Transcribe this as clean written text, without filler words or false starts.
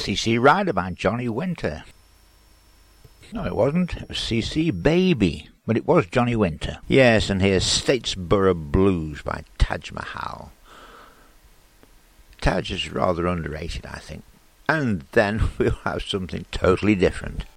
CC Rider by Johnny Winter. No, it wasn't. It was CC Baby, but it was Johnny Winter. Yes, and here's Statesboro Blues by Taj Mahal. Taj is rather underrated, I think. And then we'll have something totally different.